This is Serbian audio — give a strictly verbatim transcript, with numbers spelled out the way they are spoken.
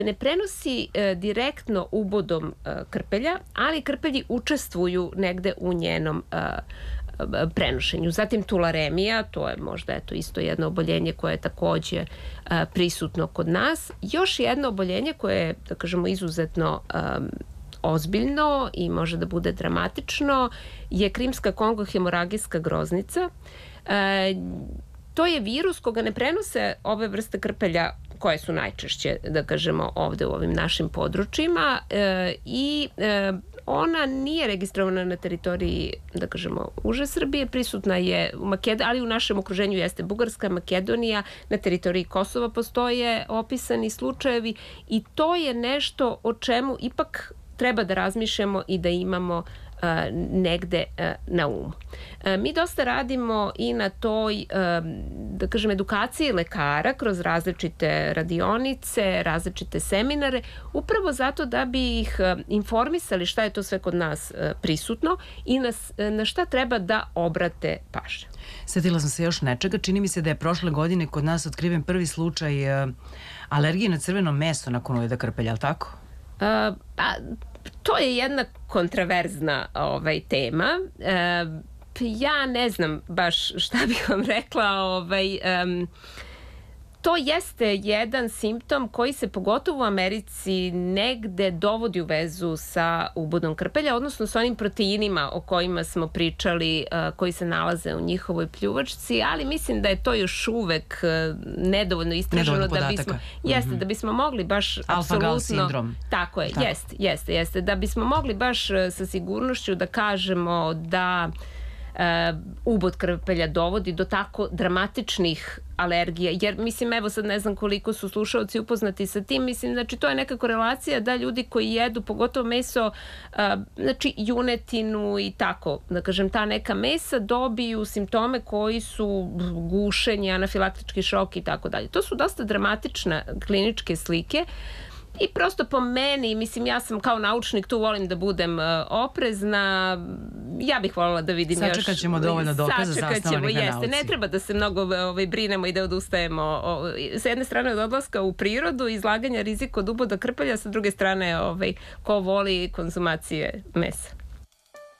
ne prenosi e, direktno ubodom e, krpelja, ali krpelji učestvuju negde u njenom e, prenošenju. Zatim tularemija, to je možda eto isto jedno oboljenje koje je takođe e, prisutno kod nas. Još jedno oboljenje koje je, da kažemo, izuzetno e, ozbiljno i može da bude dramatično je krimska kongohemoragijska groznica. E, to je virus koga ne prenose ove vrste krpelja koje su najčešće, da kažemo, ovde u ovim našim područjima e, i e, ona nije registrovana na teritoriji, da kažemo, uže Srbije, prisutna je u Makedoniji, ali u našem okruženju jeste Bugarska, Makedonija, na teritoriji Kosova postoje opisani slučajevi i to je nešto o čemu ipak treba da razmišljamo i da imamo Uh, negde uh, na umu. Uh, mi dosta radimo i na toj, uh, da kažem, edukaciji lekara kroz različite radionice, različite seminare, upravo zato da bi ih uh, informisali šta je to sve kod nas uh, prisutno i na, na šta treba da obrate pažnju. Sjetila sam se još nečega. Čini mi se da je prošle godine kod nas otkriven prvi slučaj uh, alergije na crveno meso nakon ujeda krpelja, ali tako? Uh, a, To je jedna kontraverzna ovaj, tema. E, ja ne znam baš šta bih vam rekla. Ovaj, um, to jeste jedan simptom koji se pogotovo u Americi negde dovodi u vezu sa ubodom krpelja, odnosno sa onim proteinima o kojima smo pričali, uh, koji se nalaze u njihovoj pljuvačci, ali mislim da je to još uvek uh, nedovoljno istraženo da bismo, jeste, mm-hmm. da bismo mogli baš alfa-gal sindrom. Tako je, tako. jeste, jeste, jeste, da bismo mogli baš uh, sa sigurnošću da kažemo da Uh, ubod krpelja dovodi do tako dramatičnih alergija, jer mislim, evo sad ne znam koliko su slušalci upoznati sa tim, mislim, znači to je neka korelacija da ljudi koji jedu, pogotovo meso, uh, znači junetinu i tako, da kažem, ta neka mesa dobiju simptome koji su gušenje, anafilaktički šok i tako dalje. To su dosta dramatične kliničke slike. I prosto po meni, mislim, ja sam kao naučnik, tu volim da budem uh, oprezna, ja bih voljela da vidim sačekat još... Sačekat ćemo dovoljno dokaza zasnovanih na nauci. Ne treba da se mnogo ovaj, brinemo i da odustajemo o, sa jedne strane od odlaska u prirodu, izlaganja rizika od uboda krpelja, sa druge strane ovaj, ko voli konzumacije mesa.